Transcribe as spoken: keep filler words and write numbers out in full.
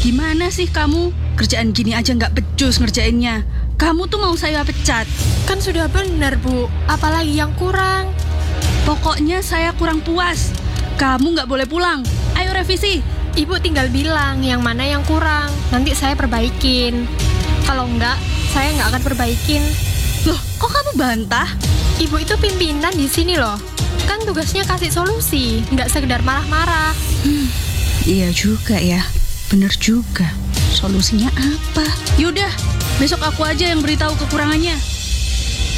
Gimana sih kamu? Kerjaan gini aja nggak becus ngerjainnya. Kamu tuh mau saya pecat. Kan sudah benar, Bu. Apalagi yang kurang? Pokoknya saya kurang puas. Kamu nggak boleh pulang. Ayo revisi. Ibu tinggal bilang yang mana yang kurang. Nanti saya perbaikin. Kalau enggak, saya nggak akan perbaikin. Loh, kok kamu bantah? Ibu itu pimpinan di sini loh. Kan tugasnya kasih solusi, nggak sekedar marah-marah. Hmm, iya juga ya. Bener juga. Solusinya apa? Yaudah, besok aku aja yang beritahu kekurangannya.